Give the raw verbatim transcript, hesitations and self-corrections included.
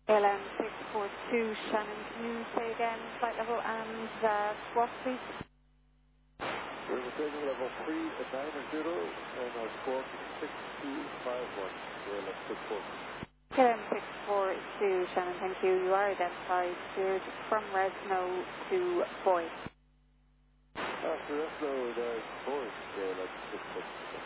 L M six four two, Shannon, can you say again flight level and uh, squawk please? We're taking level three at nine zero and our squawk six two five one, L M six four. L M six four two, Shannon, thank you. You are identified, cleared from Resno to Boy. After Resno, there's Boyd, L M six four.